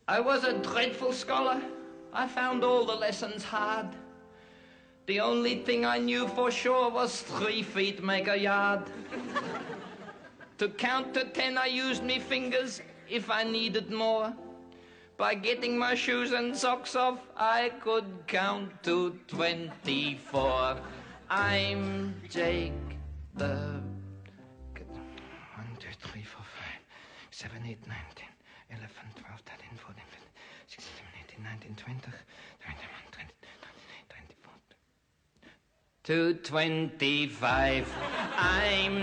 I was a dreadful scholar. I found all the lessons hard. The only thing I knew for sure was 3 feet make a yard. To count to 10 I used me fingers if I needed more. By getting my shoes and socks off, I could count to 24. I'm Jake the... 1, 2, 3, 4, 5, 7, 8, 9, 10, 11, 12, 13, 14, 15, 16, 17, 18, 19, 20, 21, 20, 24. To 25. I'm